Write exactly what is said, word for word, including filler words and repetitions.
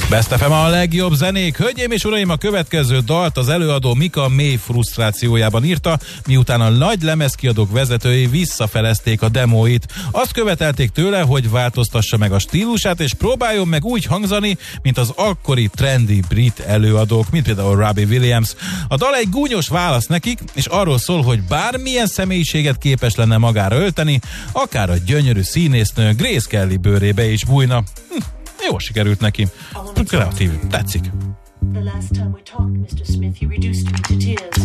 Best ef em a legjobb zenék. Hölgyeim és uraim, a következő dalt az előadó Mika mély frusztrációjában írta, miután a nagy lemezkiadók vezetői visszafelezték a demóit. Azt követelték tőle, hogy változtassa meg a stílusát, és próbáljon meg úgy hangzani, mint az akkori trendy brit előadók, mint például Robbie Williams. A dal egy gúnyos válasz nekik, és arról szól, hogy bármilyen személyiséget képes lenne magára ölteni, akár a gyönyörű színésznő Grace Kelly bőrébe is bújna. Hm. Jól sikerült neki. Kreatív, tetszik. The last time we talked, mister Smith, you reduced me to tears.